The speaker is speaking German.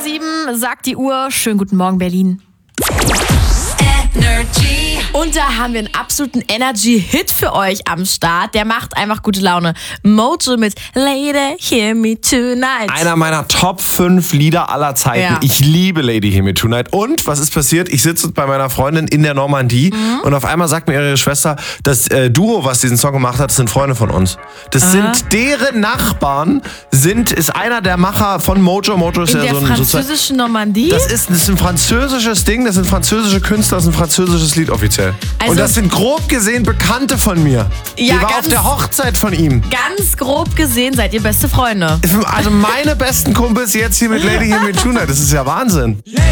7 sagt die Uhr. Schönen guten Morgen, Berlin. Und da haben wir einen absoluten Energy-Hit für euch am Start. Der macht einfach gute Laune. Mojo mit Lady Hear Me Tonight. Einer meiner Top 5 Lieder aller Zeiten. Ja. Ich liebe Lady Hear Me Tonight. Und was ist passiert? Ich sitze bei meiner Freundin in der Normandie und auf einmal sagt mir ihre Schwester, das Duo, was diesen Song gemacht hat, das sind Freunde von uns. Das sind deren Nachbarn, ist einer der Macher von Mojo. Mojo ist In ja der so ein französischen Normandie? Das ist ein französisches Ding, das sind französische Künstler, das ist ein französisches Lied offiziell. Also- und das sind grob gesehen Bekannte von mir. Ja, Die war auf ganz- der Hochzeit von ihm. Ganz grob gesehen seid ihr beste Freunde. Also meine besten Kumpels jetzt hier mit Lady Hear Me Tonight, das ist ja Wahnsinn.